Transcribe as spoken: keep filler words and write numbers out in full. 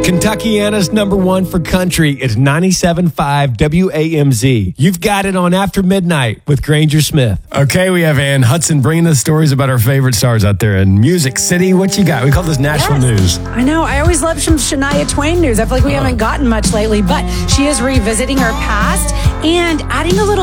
Kentuckiana's number one for country is ninety-seven point five W A M Z. You've got it on After Midnight with Granger Smith. Okay, we have Ann Hudson bringing us stories about our favorite stars out there in Music City. What you got? We call this national Yes. news. I know. I always love some Shania Twain news. I feel like we haven't gotten much lately, but she is revisiting her past and adding a little